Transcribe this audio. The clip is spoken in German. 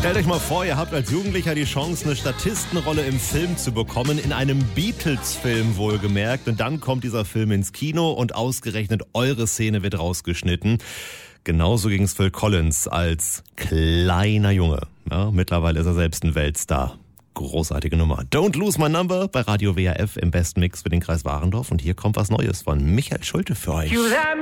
Stellt euch mal vor, ihr habt als Jugendlicher die Chance, eine Statistenrolle im Film zu bekommen, in einem Beatles-Film wohlgemerkt. Und dann kommt dieser Film ins Kino und ausgerechnet eure Szene wird rausgeschnitten. Genauso ging es Phil Collins als kleiner Junge. Ja, mittlerweile ist er selbst ein Weltstar. Großartige Nummer. Don't Lose My Number bei Radio WRF im besten Mix für den Kreis Warendorf. Und hier kommt was Neues von Michael Schulte für euch.